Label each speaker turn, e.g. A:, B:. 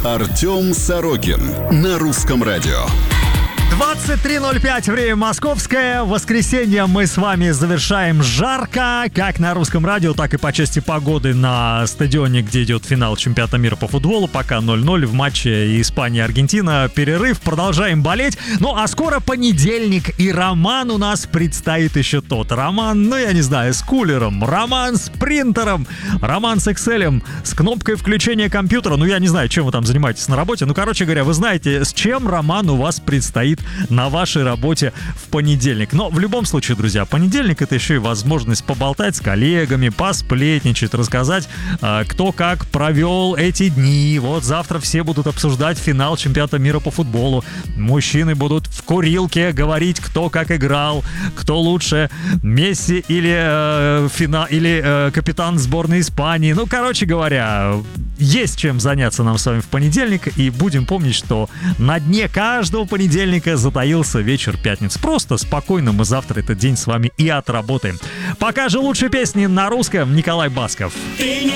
A: Артем Сорокин на Русском радио.
B: 23:05, время московское. В воскресенье мы с вами завершаем жарко, как на Русском радио, так и по части погоды на стадионе, где идет финал чемпионата мира по футболу. Пока 0-0 в матче Испания-Аргентина. Перерыв, продолжаем болеть. Ну а скоро понедельник, и роман у нас предстоит еще тот. Роман, ну я не знаю, с кулером, роман с принтером, роман с Excel, с кнопкой включения компьютера. Ну я не знаю, чем вы там занимаетесь на работе. Ну короче говоря, вы знаете, с чем роман у вас предстоит на вашей работе в понедельник. Но в любом случае, друзья, понедельник — это еще и возможность поболтать с коллегами, посплетничать, рассказать, кто как провел эти дни. Вот завтра все будут обсуждать финал чемпионата мира по футболу. Мужчины будут в курилке говорить, кто как играл, кто лучше, Месси или капитан сборной Испании. Ну, короче говоря, есть чем заняться нам с вами в понедельник, и будем помнить, что на дне каждого понедельника затаился вечер пятницы. Просто спокойно мы завтра этот день с вами и отработаем. Пока же лучшие песни на русском. Николай Басков.